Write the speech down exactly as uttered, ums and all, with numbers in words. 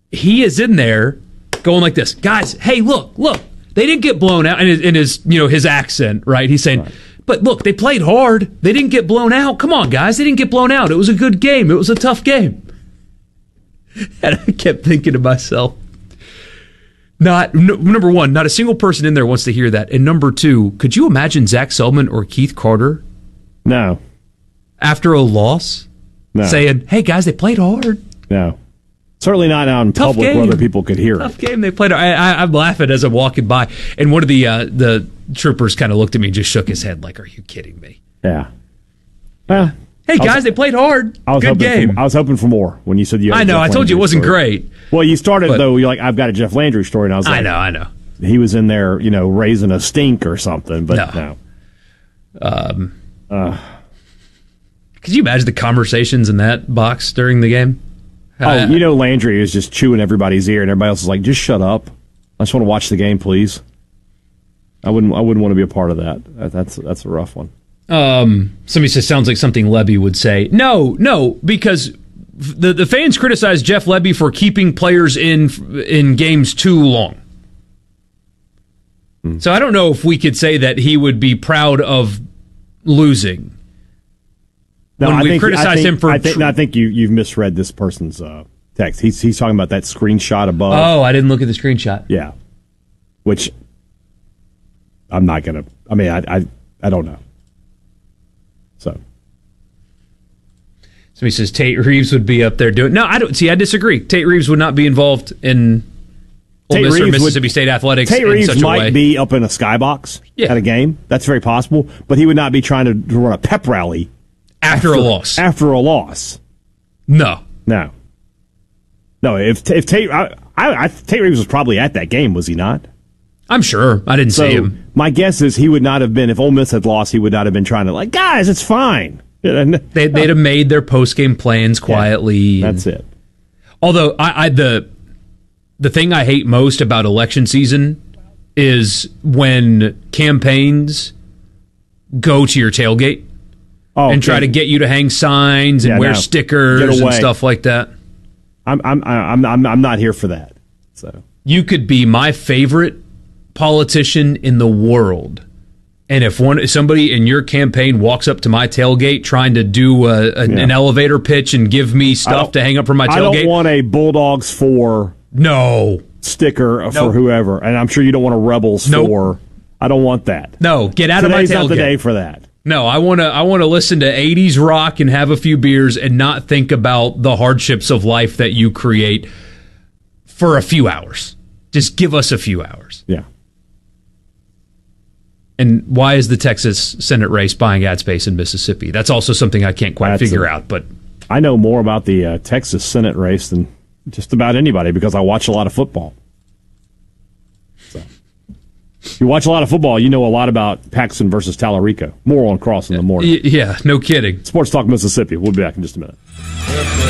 he is in there going like this. Guys, hey, look, look. They didn't get blown out. And in, in his, you know, his accent, right? He's saying, right. But look, they played hard. They didn't get blown out. Come on, guys. They didn't get blown out. It was a good game. It was a tough game. And I kept thinking to myself, not no, number one, not a single person in there wants to hear that. And number two, could you imagine Zach Selman or Keith Carter? No. After a loss? No. Saying, hey, guys, they played hard. No. Certainly not out in Tough public game. where other people could hear Tough it. game they played. I, I, I'm laughing as I'm walking by. And one of the uh, the troopers kind of looked at me and just shook his head like, are you kidding me? Yeah. Well, hey, guys, was, they played hard. I was Good game. For, I was hoping for more when you said you had I know. Jeff I told Landry you it wasn't story. great. Well, you started, but, though, you're like, I've got a Jeff Landry story. And I was like, I know, I know. He was in there, you know, raising a stink or something. But no. no. Um, uh, could you imagine the conversations in that box during the game? Oh, uh, you know, Landry is just chewing everybody's ear, and everybody else is like, "Just shut up! I just want to watch the game, please." I wouldn't. I wouldn't want to be a part of that. That's that's a rough one. Um, somebody says sounds like something Lebby would say. No, no, because the the fans criticize Jeff Lebby for keeping players in in games too long. Hmm. So I don't know if we could say that he would be proud of losing. No, when I we think, criticize I think, him for, I think, no, I think you you've misread this person's uh, text. He's he's talking about that screenshot above. Oh, I didn't look at the screenshot. Yeah, which I'm not gonna. I mean, I I, I don't know. So somebody says Tate Reeves would be up there doing. No, I don't see. I disagree. Tate Reeves would not be involved in Ole Miss or Mississippi would, State athletics. Tate in Reeves such a might way. be up in a skybox yeah. at a game. That's very possible, but he would not be trying to run a pep rally. After, after a loss. After a loss. No. No. No, if if Tate, I, I, Tate Reeves was probably at that game, was he not? I'm sure. I didn't so see him. My guess is he would not have been, if Ole Miss had lost, he would not have been trying to, like, guys, it's fine. they, they'd have made their post-game plans quietly. Yeah, that's it. Although, I, I the the thing I hate most about election season is when campaigns go to your tailgate. Oh, and try okay. to get you to hang signs and yeah, wear no. stickers and stuff like that. I'm I'm I'm I'm I'm not here for that. So you could be my favorite politician in the world, and if one somebody in your campaign walks up to my tailgate trying to do a, a, yeah. an elevator pitch and give me stuff to hang up from my tailgate, I don't want a Bulldogs for no sticker nope. for whoever, and I'm sure you don't want a Rebels nope. for. I don't want that. No, get out Today's of my tailgate. Not the day for that. No, I want to I want to listen to eighties rock and have a few beers and not think about the hardships of life that you create for a few hours. Just give us a few hours. Yeah. And why is the Texas Senate race buying ad space in Mississippi? That's also something I can't quite That's figure a, out. But I know more about the uh, Texas Senate race than just about anybody because I watch a lot of football. So. You watch a lot of football, you know a lot about Paxton versus Tallarico. More on Cross in the morning. Yeah, no kidding. Sports Talk Mississippi. We'll be back in just a minute.